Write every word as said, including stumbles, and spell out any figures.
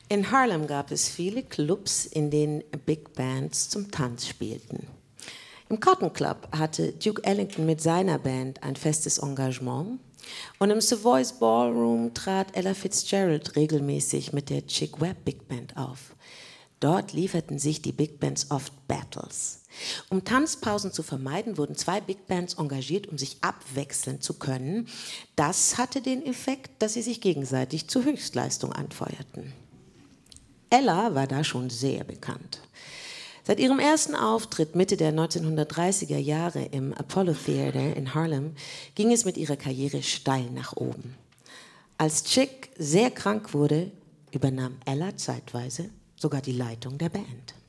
In Harlem gab es viele Clubs, in denen Big Bands zum Tanz spielten. Im Cotton Club hatte Duke Ellington mit seiner Band ein festes Engagement und im Savoy's Ballroom trat Ella Fitzgerald regelmäßig mit der Chick Webb Big Band auf. Dort lieferten sich die Big Bands oft Battles. Um Tanzpausen zu vermeiden, wurden zwei Big Bands engagiert, um sich abwechseln zu können. Das hatte den Effekt, dass sie sich gegenseitig zur Höchstleistung anfeuerten. Ella war da schon sehr bekannt. Seit ihrem ersten Auftritt Mitte der neunzehnhundertdreißiger Jahre im Apollo Theater in Harlem ging es mit ihrer Karriere steil nach oben. Als Chick sehr krank wurde, übernahm Ella zeitweise sogar die Leitung der Band.